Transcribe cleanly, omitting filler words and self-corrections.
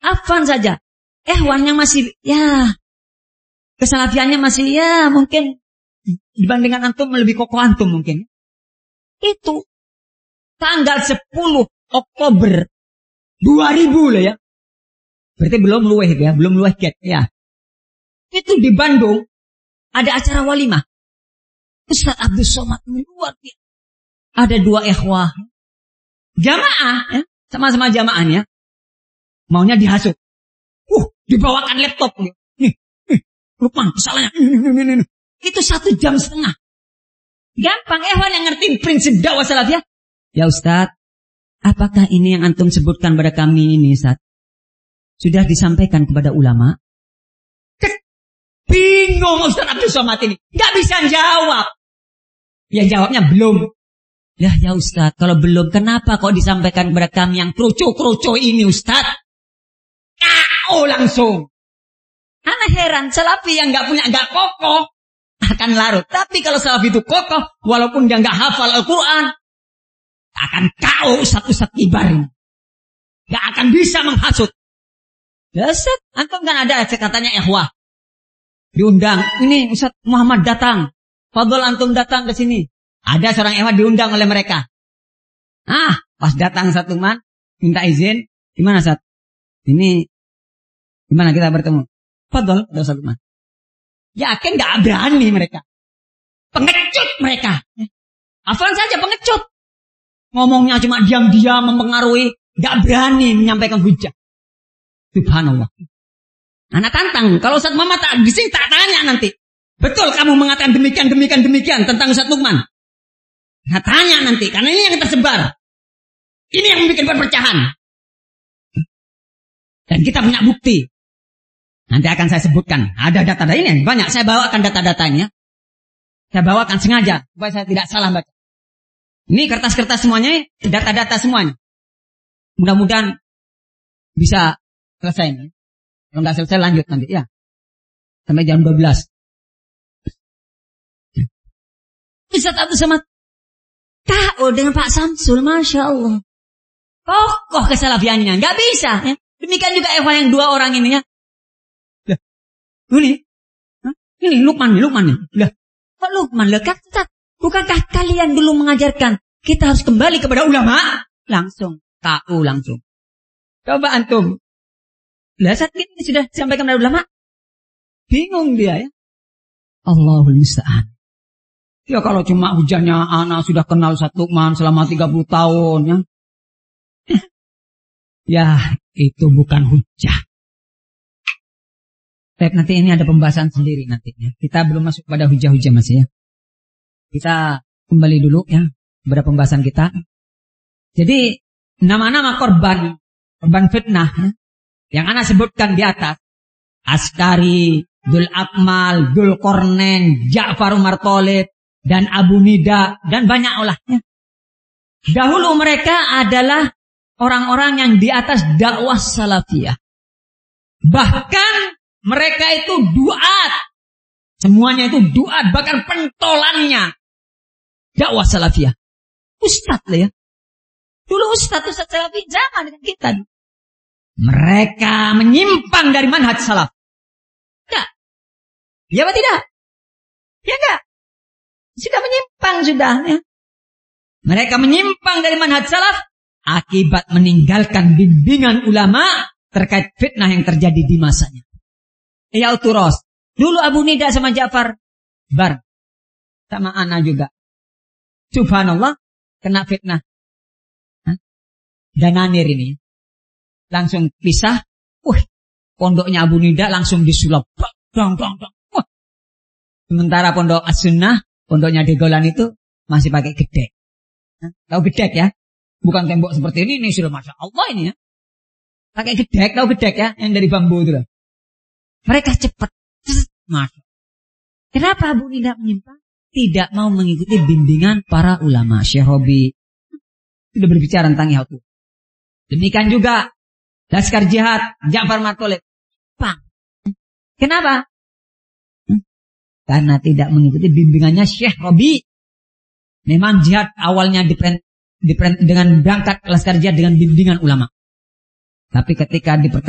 Afwan saja. Ikhwan yang masih, ya, kesalafiannya masih, ya, mungkin dibandingkan antum lebih kokoh antum mungkin. Itu tanggal 10 Oktober 2000 lah ya. Berarti belum luweh ya, belum luweh get ya. Itu di Bandung ada acara walimah. Ustaz Abdul Somad luar biasa. Ada 2 ikhwah. Jamaah ya, sama-sama jamaahnya. Maunya dihasut. Dibawakan laptop nih. Lukman, kesalahannya. Itu 1,5 jam. Gampang, ikhwan yang ngerti prinsip dakwah salafiyah. Ya Ustaz, apakah ini yang antum sebutkan pada kami ini Ustaz? Sudah disampaikan kepada ulama? Bingung Ustaz Abdul Somad ini. Gak bisa jawab. Ya jawabnya belum. Ya Ustaz, kalau belum kenapa kok disampaikan kepada kami yang kerucu-kerucu ini Ustaz? Langsung. Anak heran, salafi yang gak kokoh akan larut. Tapi kalau salafi itu kokoh, walaupun dia gak hafal Al-Quran, akan KO Ustaz kibar. Gak akan bisa menghasut. Ya Ustaz, antum kan ada katanya ikhwah. Diundang, ini Ustaz Muhammad datang. Fadol antum datang ke sini. Ada seorang ikhwah diundang oleh mereka. Pas datang satu man, minta izin. Gimana Ustaz? Ini gimana kita bertemu? Fadol, satu man. Yakin gak berani mereka. Pengecut mereka. Afwan saja pengecut. Ngomongnya cuma diam-diam mempengaruhi. Gak berani menyampaikan hujah. Subhanallah. Anak tantang. Kalau Ustaz Muhammad di sini tak tanya nanti. Betul kamu mengatakan demikian tentang Ustaz Lukman. Nah tanya nanti. Karena ini yang tersebar. Ini yang membuat perpecahan. Dan kita punya bukti. Nanti akan saya sebutkan. Ada data-data ini banyak. Saya bawakan data-datanya. Saya bawakan sengaja. Supaya saya tidak salah baca. Ini kertas-kertas semuanya. Data-data semuanya. Mudah-mudahan bisa selesai. Kalau nggak selesai lanjut nanti. Ya. Sampai jam 12. Ustaz Abdul Somad. KO dengan Pak Samsul. Masya Allah. Kokoh kesalafiannya. Nggak bisa. Ya. Demikian juga ikhwan yang 2 orang ini ya. Ini Lukman nih. Lah, kok Lukman? Bukankah kalian dulu mengajarkan kita harus kembali kepada ulama? Langsung, KO langsung. Coba antum. Lah saat ini sudah disampaikan kepada ulama. Bingung dia ya. Allahul musta'an. Ya kalau cuma hujannya anak sudah kenal Ustaz Lukman selama 30 tahun ya. Ya, itu bukan hujah. Baik, nanti ini ada pembahasan sendiri nantinya. Kita belum masuk pada hujah-hujah masih ya. Kita kembali dulu ya kepada pembahasan kita. Jadi nama-nama korban fitnah ya, yang anak sebutkan di atas. Askari, Dzul Akmal, Dzul Qarnain, Ja'far Umar Thalib, dan Abu Nida, dan banyak olahnya. Dahulu mereka adalah orang-orang yang di atas dakwah salafiyah. Bahkan mereka itu duat. Semuanya itu duat. Bahkan pentolannya dakwah salafiyah. Ustaz lah ya. Dulu Ustaz salafi zaman dengan kita. Mereka menyimpang dari manhaj salaf. Enggak. Ya apa tidak? Ya enggak. Sudah menyimpang sudah ya. Mereka menyimpang dari manhaj salaf akibat meninggalkan bimbingan ulama terkait fitnah yang terjadi di masanya. Ya Uturos. Dulu Abu Nida sama Ja'far bar. Sama Ana juga. Subhanallah. Kena fitnah. Dananir ini. Langsung pisah. Pondoknya Abu Nida langsung disulap. Sementara pondok As-Sunnah. Pondoknya Degolan itu masih pakai gedek. Tahu gedek ya? Bukan tembok seperti ini sudah Masya Allah ini ya. Pakai gedek. Tahu gedek ya? Yang dari bambu itu loh. Mereka cepat. Masuk. Kenapa Abu Nida menyimpang? Tidak mau mengikuti bimbingan para ulama. Syekh Robi sudah berbicara tentang itu. Demikian juga Laskar Jihad Ja'far Umar Thalib. Kenapa? Karena tidak mengikuti bimbingannya Syekh Robi. Memang jihad awalnya dengan berangkat Laskar Jihad dengan bimbingan ulama. Tapi ketika